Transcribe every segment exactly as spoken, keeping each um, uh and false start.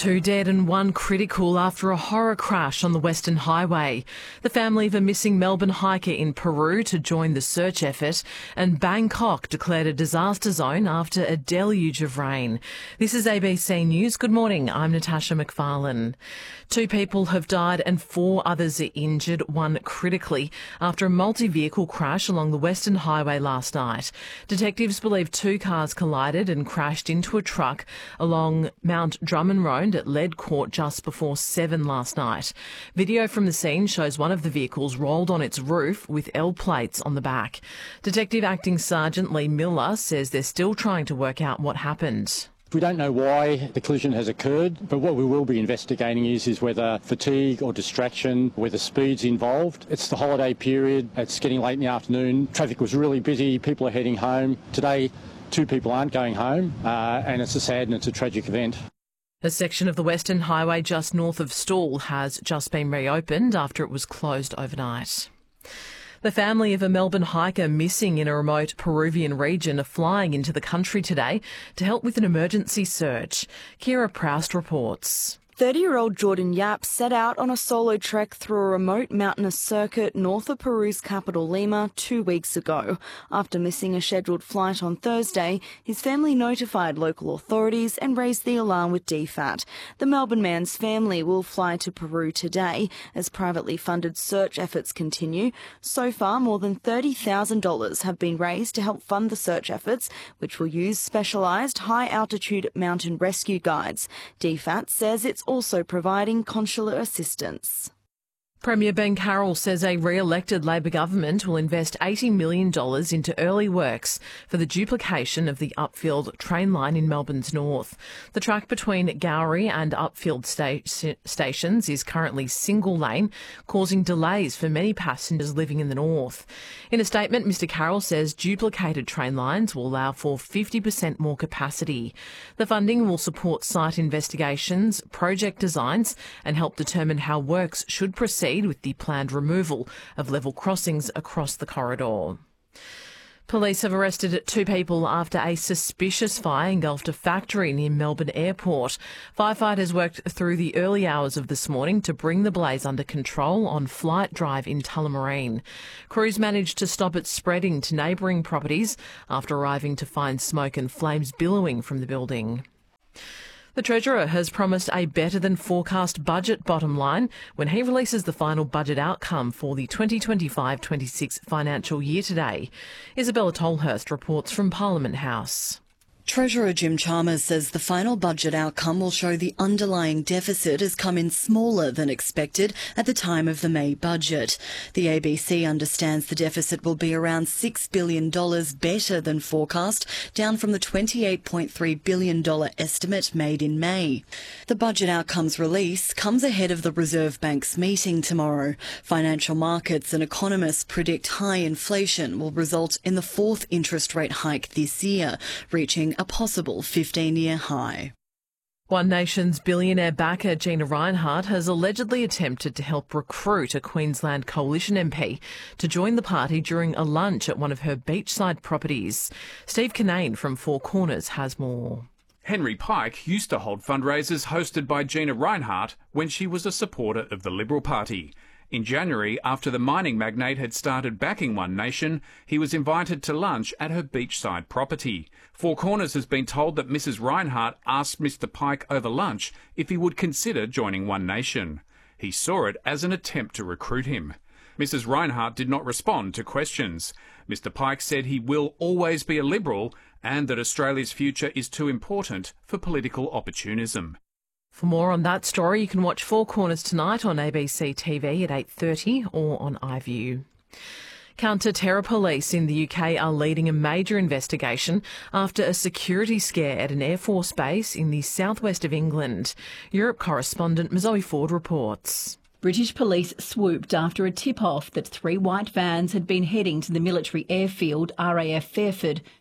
Two dead and one critical after a horror crash on the Western Highway. The family of a missing Melbourne hiker in Peru to join the search effort, and Bangkok declared a disaster zone after a deluge of rain. This is A B C News. Good morning, I'm Natasha McFarlane. Two people have died and four others are injured, one critically, after a multi-vehicle crash along the Western Highway last night. Detectives believe two cars collided and crashed into a truck along Mount Drummond Road at Lead Court just before seven last night. Video from the scene shows one of the vehicles rolled on its roof with L plates on the back. Detective Acting Sergeant Lee Miller says they're still trying to work out what happened. We don't know why the collision has occurred, but what we will be investigating is, is whether fatigue or distraction, whether speed's involved. It's the holiday period, it's getting late in the afternoon, traffic was really busy, people are heading home. Today, two people aren't going home, uh, and it's a sad and it's a tragic event. A section of the Western Highway just north of Stool has just been reopened after it was closed overnight. The family of a Melbourne hiker missing in a remote Peruvian region are flying into the country today to help with an emergency search. Kira Proust reports. thirty-year-old Jordan Yap set out on a solo trek through a remote mountainous circuit north of Peru's capital Lima two weeks ago. After missing a scheduled flight on Thursday, his family notified local authorities and raised the alarm with D FAT. The Melbourne man's family will fly to Peru today as privately funded search efforts continue. So far, more than thirty thousand dollars have been raised to help fund the search efforts, which will use specialised high-altitude mountain rescue guides. D FAT says it's also providing consular assistance. Premier Ben Carroll says a re-elected Labor government will invest eighty million dollars into early works for the duplication of the Upfield train line in Melbourne's north. The track between Gowrie and Upfield sta- stations is currently single lane, causing delays for many passengers living in the north. In a statement, Mr Carroll says duplicated train lines will allow for fifty percent more capacity. The funding will support site investigations, project designs and help determine how works should proceed with the planned removal of level crossings across the corridor. Police have arrested two people after a suspicious fire engulfed a factory near Melbourne Airport. Firefighters worked through the early hours of this morning to bring the blaze under control on Flight Drive in Tullamarine. Crews managed to stop it spreading to neighbouring properties after arriving to find smoke and flames billowing from the building. The Treasurer has promised a better-than-forecast budget bottom line when he releases the final budget outcome for the twenty twenty-five twenty-six financial year today. Isabella Tolhurst reports from Parliament House. Treasurer Jim Chalmers says the final budget outcome will show the underlying deficit has come in smaller than expected at the time of the May budget. The A B C understands the deficit will be around six billion dollars better than forecast, down from the twenty-eight point three billion dollars estimate made in May. The budget outcomes release comes ahead of the Reserve Bank's meeting tomorrow. Financial markets and economists predict high inflation will result in the fourth interest rate hike this year, reaching a possible fifteen-year high. One Nation's billionaire backer Gina Rinehart has allegedly attempted to help recruit a Queensland Coalition M P to join the party during a lunch at one of her beachside properties. Steve Kinane from Four Corners has more. Henry Pike used to hold fundraisers hosted by Gina Rinehart when she was a supporter of the Liberal Party. In January, after the mining magnate had started backing One Nation, he was invited to lunch at her beachside property. Four Corners has been told that Missus Rinehart asked Mr Pike over lunch if he would consider joining One Nation. He saw it as an attempt to recruit him. Missus Rinehart did not respond to questions. Mr Pike said he will always be a Liberal and that Australia's future is too important for political opportunism. For more on that story, you can watch Four Corners tonight on A B C T V at eight thirty or on iView. Counter-terror police in the U K are leading a major investigation after a security scare at an Air Force base in the southwest of England. Europe correspondent Zoe Ford reports. British police swooped after a tip-off that three white vans had been heading to the military airfield R A F Fairford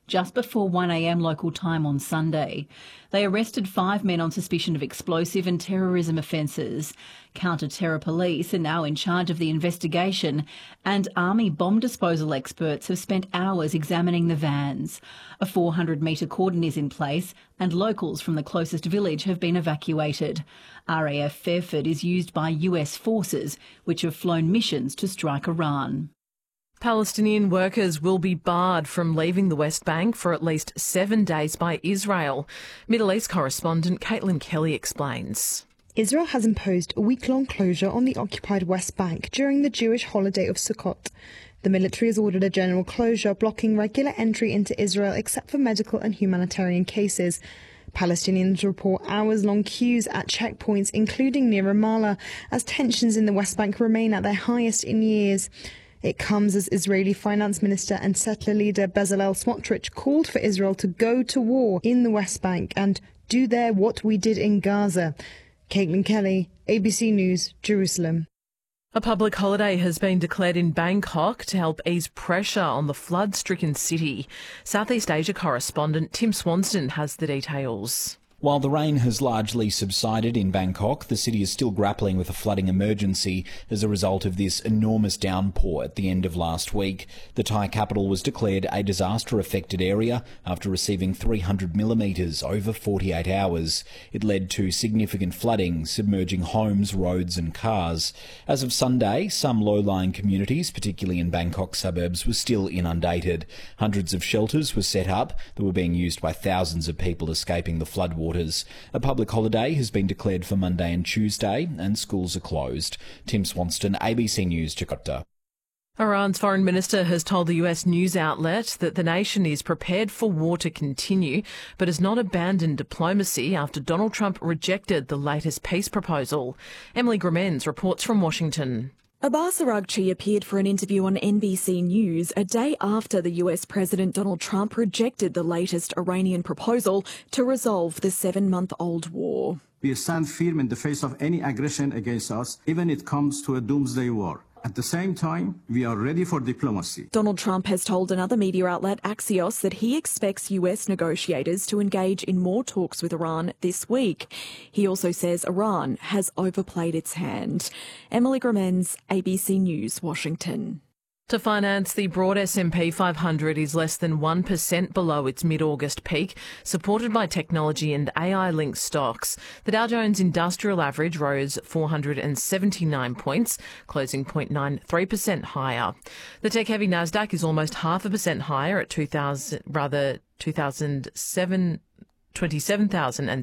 just before one a m local time on Sunday. They arrested five men on suspicion of explosive and terrorism offences. Counter-terror police are now in charge of the investigation, and Army bomb disposal experts have spent hours examining the vans. A four hundred metre cordon is in place, and locals from the closest village have been evacuated. R A F Fairford is used by U S forces, which have flown missions to strike Iran. Palestinian workers will be barred from leaving the West Bank for at least seven days by Israel. Middle East correspondent Caitlin Kelly explains. Israel has imposed a week-long closure on the occupied West Bank during the Jewish holiday of Sukkot. The military has ordered a general closure, blocking regular entry into Israel except for medical and humanitarian cases. Palestinians report hours-long queues at checkpoints, including near Ramallah, as tensions in the West Bank remain at their highest in years. It comes as Israeli finance minister and settler leader Bezalel Smotrich called for Israel to go to war in the West Bank and do there what we did in Gaza. Caitlin Kelly, A B C News, Jerusalem. A public holiday has been declared in Bangkok to help ease pressure on the flood-stricken city. Southeast Asia correspondent Tim Swanston has the details. While the rain has largely subsided in Bangkok, the city is still grappling with a flooding emergency as a result of this enormous downpour at the end of last week. The Thai capital was declared a disaster-affected area after receiving three hundred millimetres over forty-eight hours. It led to significant flooding, submerging homes, roads and cars. As of Sunday, some low-lying communities, particularly in Bangkok suburbs, were still inundated. Hundreds of shelters were set up that were being used by thousands of people escaping the floodwaters. A public holiday has been declared for Monday and Tuesday, and schools are closed. Tim Swanston, A B C News, Jakarta. Iran's foreign minister has told the U S news outlet that the nation is prepared for war to continue, but has not abandoned diplomacy after Donald Trump rejected the latest peace proposal. Emily Gramens reports from Washington. Abbas Araghchi appeared for an interview on N B C News a day after the U S President Donald Trump rejected the latest Iranian proposal to resolve the seven-month-old war. We stand firm in the face of any aggression against us, even if it comes to a doomsday war. At the same time, we are ready for diplomacy. Donald Trump has told another media outlet, Axios, that he expects U S negotiators to engage in more talks with Iran this week. He also says Iran has overplayed its hand. Emily Gramens, A B C News, Washington. To finance, the broad S and P five hundred is less than one percent below its mid-August peak, supported by technology and A I-linked stocks. The Dow Jones Industrial Average rose four hundred seventy-nine points, closing zero point nine three percent higher. The tech-heavy Nasdaq is almost half a percent higher at two thousand, rather two thousand seven, twenty-seven thousand